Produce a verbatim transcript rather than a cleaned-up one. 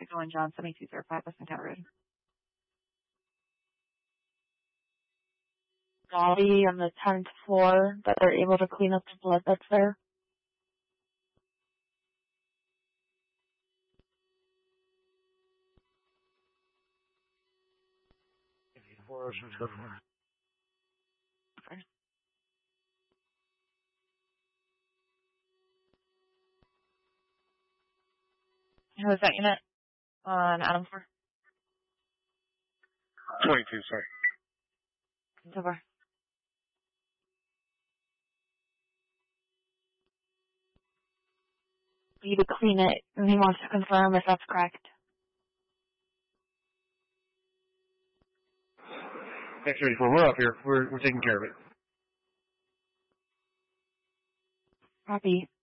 one John, seventy-two oh five West Town Road. Body on the tenth floor that they're able to clean up the blood that's there. Okay. Who is that unit on Adam four? twenty-two, sorry. So far. You to clean it, and he wants to confirm if that's correct. X thirty-four, we're up here. We're, we're taking care of it. Copy.